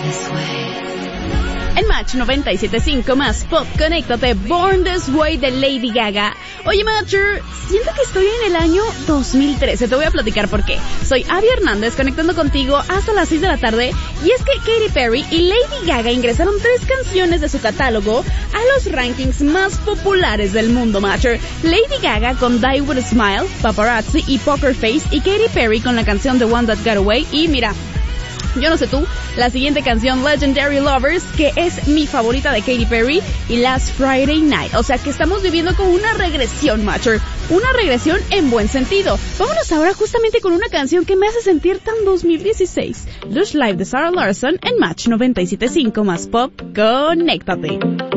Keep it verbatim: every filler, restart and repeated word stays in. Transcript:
En Match noventa y siete punto cinco más pop, conéctate, Born This Way de Lady Gaga. Oye, Matcher, siento que estoy en el año dos mil trece, te voy a platicar por qué. Soy Abby Hernández, conectando contigo hasta las seis de la tarde, y es que Katy Perry y Lady Gaga ingresaron tres canciones de su catálogo a los rankings más populares del mundo, Matcher. Lady Gaga con Die With A Smile, Paparazzi y Poker Face, y Katy Perry con la canción The One That Got Away, y mira, yo no sé tú, la siguiente canción, Legendary Lovers, que es mi favorita de Katy Perry, y Last Friday Night. O sea que estamos viviendo con una regresión, Matcher. Una regresión en buen sentido. Vámonos ahora justamente con una canción que me hace sentir tan dos mil dieciséis. Lush Live de Sarah Larson en Match noventa y siete punto cinco más pop. Conéctate.